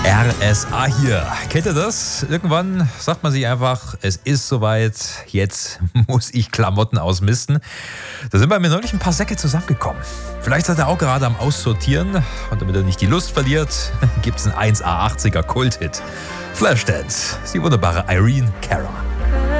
RSA hier. Kennt ihr das? Irgendwann sagt man sich einfach, es ist soweit, jetzt muss ich Klamotten ausmisten. Da sind bei mir neulich ein paar Säcke zusammengekommen. Vielleicht seid ihr auch gerade am Aussortieren und damit ihr nicht die Lust verliert, gibt es einen 1A80er Kulthit. Flashdance, die wunderbare Irene Cara.